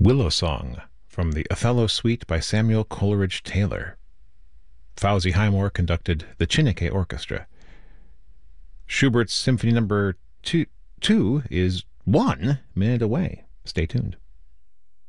Willow Song from the Othello Suite by Samuel Coleridge Taylor. Fawzi Highmore conducted the Chineke Orchestra. Schubert's Symphony No. 2 is 1 minute away. Stay tuned.